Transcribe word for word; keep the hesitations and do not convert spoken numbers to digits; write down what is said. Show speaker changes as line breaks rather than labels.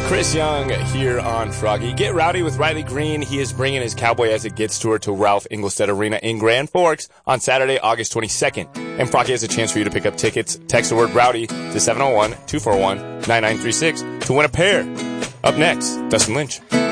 Chris Young here on Froggy. Get rowdy with Riley Green. He is bringing his Cowboy As It Gets tour to Ralph Engelstad Arena in Grand Forks on Saturday, August twenty-second. And Froggy has a chance for you to pick up tickets. Text the word rowdy to seven oh one, two four one, nine nine three six to win a pair. Up next, Dustin Lynch.